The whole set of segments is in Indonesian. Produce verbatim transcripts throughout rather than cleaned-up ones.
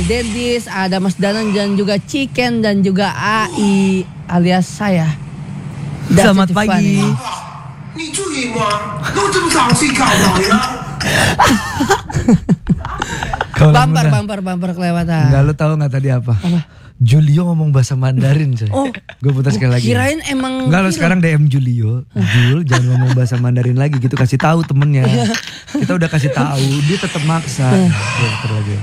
Dedis, ada Mas Danang dan juga Chicken dan juga A I alias saya. Selamat pagi. Bumper, bumper, bumper kelewatan. Enggak, lu tahu nggak tadi apa? Apa? Julio ngomong bahasa Mandarin, coy. Oh, gue putar sekali lagi. Kirain emang. Enggak, lo sekarang D M Julio. Jul, jangan ngomong bahasa Mandarin lagi gitu, kasih tahu temennya. Kita udah kasih tahu, dia tetap maksa. Ya, putar lagi.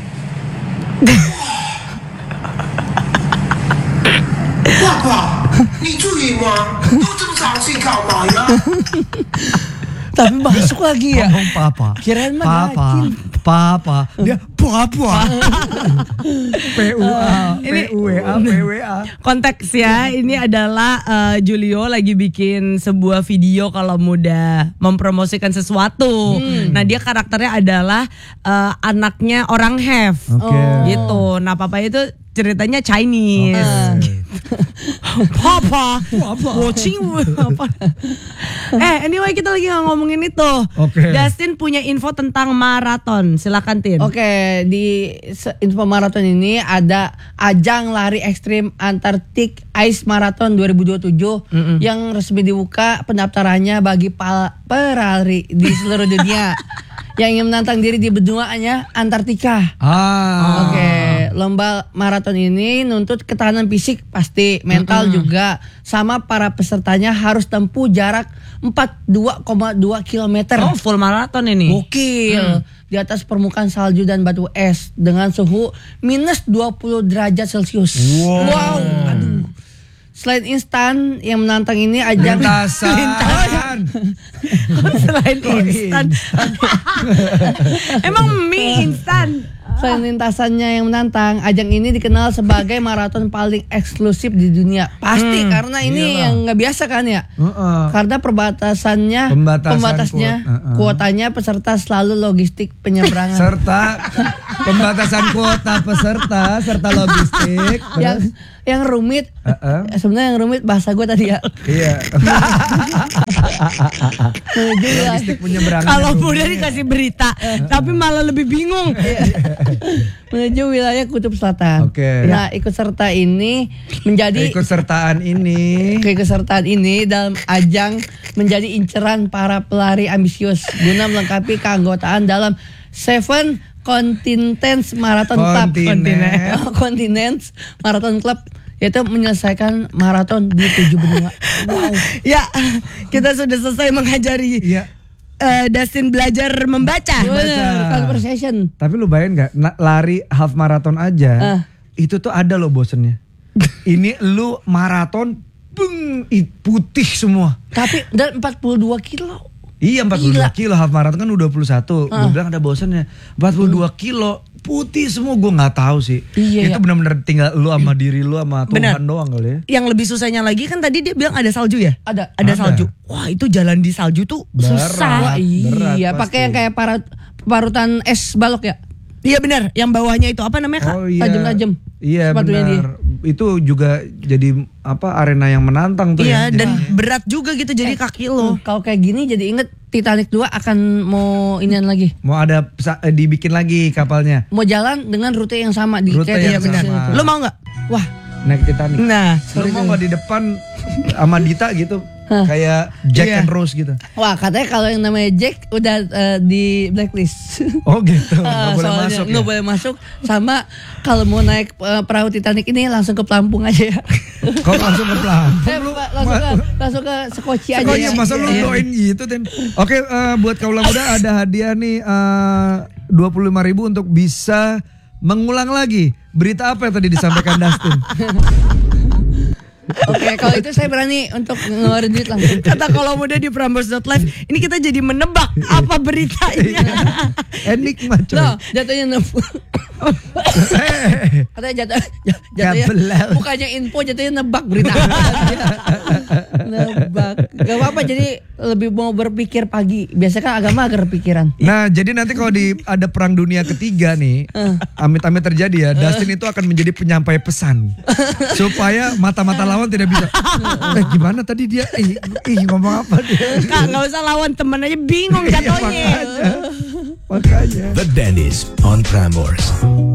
Papa, 你注意吗？都这么早睡干嘛呀？ Tapi masuk lagi ya. Ngomong papa. Kirain mah papa, Dacin. papa. Dia papa. P U A, P U W A, P W A. Konteks ya, ini adalah uh, Julio lagi bikin sebuah video kalau muda mempromosikan sesuatu. Hmm. Nah, dia karakternya adalah uh, anaknya orang have. Oke. Gitu. Nah, papa itu ceritanya Chinese. Okay. Papa, watching apa? Eh, anyway kita lagi nggak ngomongin itu. Oke. Dustin punya info tentang maraton. Silakan Tin. Oke, di se- info maraton ini ada ajang lari ekstrim Antartik Ice Marathon dua ribu dua puluh tujuh Mm-mm. yang resmi dibuka pendaftarannya bagi pal- pelari di seluruh dunia yang ingin menantang diri di benuanya Antartika. Ah. Oke, lomba maraton ini nuntut ketahanan fisik pasti, mental Mm-mm. juga, sama para pesertanya harus tempuh jarak empat puluh dua koma dua kilometer. Oh, full maraton ini. Gokil. Di atas permukaan salju dan batu es dengan suhu minus dua puluh derajat Celcius. Wow. Aduh. Selain instan yang menantang ini ajang Lintasan. Selain instan. Emang mie instan. Selain lintasannya yang menantang, ajang ini dikenal sebagai maraton paling eksklusif di dunia. Pasti Hmm, karena ini iyalah. yang nggak biasa kan ya. Uh-uh. Karena perbatasannya, Pembatasan pembatasnya, kuot- uh-uh. kuotanya peserta selalu logistik penyeberangan. Serta pembatasan kuota peserta serta logistik. yang Terus? yang rumit, Uh-uh. sebenarnya yang rumit bahasa gue tadi ya. Iya. Menuju wilayah- Logistik penyeberangan. Kalau yang muda rumit. dikasih berita, tapi malah lebih bingung. menuju wilayah Kutub Selatan. Oke. Nah, ikut serta ini menjadi Keikutsertaan ini. keikutsertaan ini dalam ajang menjadi inceran para pelari ambisius guna melengkapi keanggotaan dalam Seven Continents Marathon Club. Kontinen. Continents Marathon Club, yaitu menyelesaikan maraton di tujuh benua. Wow. Ya, kita sudah selesai mengajari Iya. eh, Dustin belajar membaca. Bener, conversation. Tapi lu bayangin gak, na- lari half marathon aja, Ah. itu tuh ada loh bosennya. Ini lu maraton, beng, ih, putih semua. Tapi dan empat puluh dua kilo. Iya empat puluh dua Gila. kilo, half marathon kan udah dua puluh satu. Ah. Gue bilang ada bosennya. empat puluh dua kilo, putih semua, gue gak tahu sih. Iya, Itu ya. benar-benar tinggal lu sama diri lu sama Benar. Tuhan doang kali ya. Yang lebih susahnya lagi kan tadi dia bilang ada salju ya? Ada. Ada Ada. salju. Wah, itu jalan di salju tuh Berat. susah. Wah, berat iya, pasti. pakai yang kayak para parutan es balok ya. Iya benar, yang bawahnya itu apa namanya Kak? Oh iya. Tajam-tajam Iya sepatunya benar. Itu juga jadi apa arena yang menantang tuh Iya, ya. dan Jadi- berat juga gitu jadi kaki lo. Hmm, kalau kayak gini jadi inget Titanic dua akan mau inian lagi. mau ada pesa- eh, dibikin lagi kapalnya. Mau jalan dengan rute yang sama di Rute kayak yang di- sama. Lo mau nggak? Wah, Naik Titanic. Nah, Lu mau nggak di depan sama Dita gitu kayak Jack Iya. and Rose gitu? wah katanya kalau yang namanya Jack udah eh, di blacklist. Oh gitu. Ah, Nggak boleh soalnya masuk. nggak Ya? boleh masuk. Sama kalau mau naik eh, perahu Titanic ini langsung ke pelampung aja ya. Kok langsung ke pelampung? Eh, Lu Pak, langsung ke langsung ke Sekoci aja. Pokoknya ya. masa lu Iya. doain gitu Tin. Oke, eh, buat kaula muda ada hadiah nih eh, dua puluh lima ribu untuk bisa mengulang lagi berita apa yang tadi disampaikan Dustin. Oke, kalau itu saya berani untuk ngeluarin duit langsung. kata kalau muda di Prambors dot live, ini kita jadi menebak apa beritanya. Enigma coy. Loh, jatuhnya nebak. Katanya jatuh, jatuhnya Kabelal. bukannya info, jatuhnya nebak berita. Nebak. Gak apa-apa, jadi lebih mau berpikir pagi. Biasanya kan agama agar pikiran. Nah, jadi nanti kalau di ada perang dunia ketiga nih, amit-amit terjadi ya, Dustin itu akan menjadi penyampai pesan supaya mata-mata lawan tidak bisa. Eh, gimana tadi dia? Ih, ih ngomong apa dia? Kak, nggak usah lawan temen aja bingung Iya, jatuhnya. makanya. Makanya. The Dennis on Prambors.